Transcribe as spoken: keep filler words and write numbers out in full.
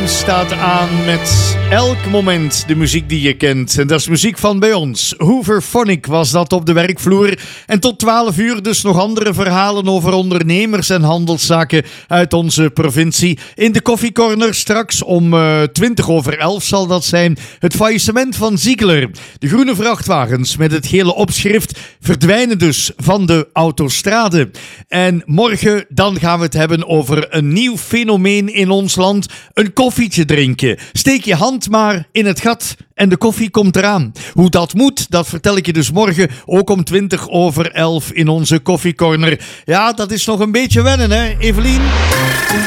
staat aan met elk moment de muziek die je kent. En dat is muziek van bij ons. Hooverphonic was dat op de werkvloer. En tot twaalf uur dus nog andere verhalen over ondernemers en handelszaken uit onze provincie. In de koffiecorner straks om uh, twintig over elf zal dat zijn. Het faillissement van Ziegler. De groene vrachtwagens met het gele opschrift verdwijnen dus van de autostrade. En morgen dan gaan we het hebben over een nieuw fenomeen in ons land. Een koffietje drinken. Steek je hand maar in het gat en de koffie komt eraan. Hoe dat moet, dat vertel ik je dus morgen ook om twintig over elf in onze koffiecorner. Ja, dat is nog een beetje wennen, hè, Evelien?